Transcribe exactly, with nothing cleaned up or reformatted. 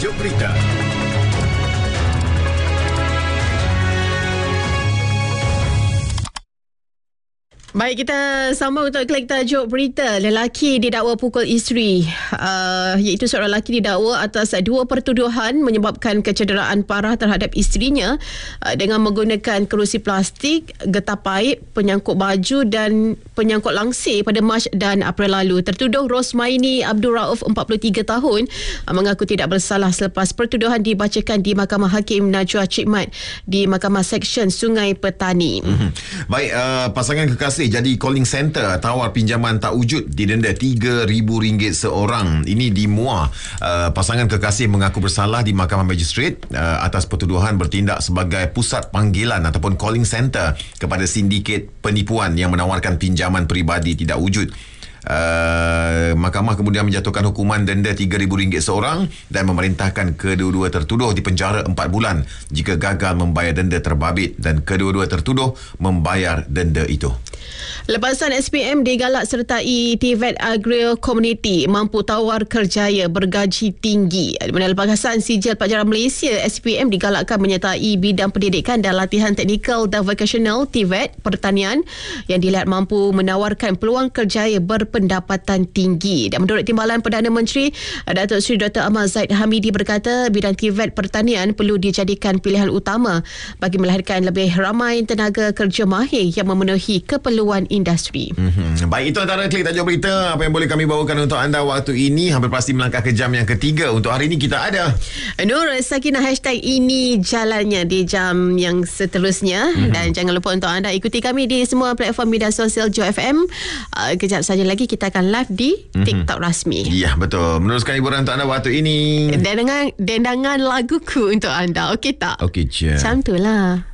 Tajuk berita. Baik, kita sambung untuk klik tajuk berita. Lelaki didakwa pukul isteri, uh, iaitu seorang lelaki didakwa atas dua pertuduhan menyebabkan kecederaan parah terhadap isterinya uh, dengan menggunakan kerusi plastik, getah paip, penyangkut baju dan penyangkut langsir pada Mac dan April lalu. Tertuduh Rosmaini Abdul Rauf, empat puluh tiga tahun, uh, mengaku tidak bersalah selepas pertuduhan dibacakan di Mahkamah Hakim Najwa Chikmat di Mahkamah Seksyen Sungai Petani. Mm-hmm. Baik, uh, pasangan kekasih jadi calling center tawar pinjaman tak wujud didenda tiga ribu ringgit seorang. Ini di Muar. Uh, pasangan kekasih mengaku bersalah di Mahkamah Magistrate uh, atas pertuduhan bertindak sebagai pusat panggilan ataupun calling center kepada sindiket penipuan yang menawarkan pinjaman peribadi tidak wujud. Uh, mahkamah kemudian menjatuhkan hukuman denda tiga ribu ringgit seorang dan memerintahkan kedua-dua tertuduh dipenjara empat bulan jika gagal membayar denda terbabit, dan kedua-dua tertuduh membayar denda itu. Lepasan S P M digalak sertai T V E T Agro Community mampu tawar kerjaya bergaji tinggi. Lepasan Sijil Pelajaran Malaysia S P M digalakkan menyertai bidang pendidikan dan latihan teknikal dan vocational T V E T Pertanian yang dilihat mampu menawarkan peluang kerjaya berpendapatan tinggi. Dan menurut Timbalan Perdana Menteri Datuk Seri Doktor Ahmad Zaid Hamidi berkata, bidang T V E T Pertanian perlu dijadikan pilihan utama bagi melahirkan lebih ramai tenaga kerja mahir yang memenuhi keperluan industri. Mm-hmm. Baik, itu antara klik tajuk berita apa yang boleh kami bawakan untuk anda waktu ini. Hampir pasti melangkah ke jam yang ketiga. Untuk hari ini kita ada Nur Sakinah, hashtag ini jalannya di jam yang seterusnya. Mm-hmm. Dan jangan lupa untuk anda ikuti kami di semua platform media sosial Joy F M. Uh, kejap saja lagi kita akan live di mm-hmm. TikTok rasmi. Ya, betul. Meneruskan hiburan untuk anda waktu ini. Dan dengan dendangan laguku untuk anda. Okey tak? Okey je. Macam tu lah.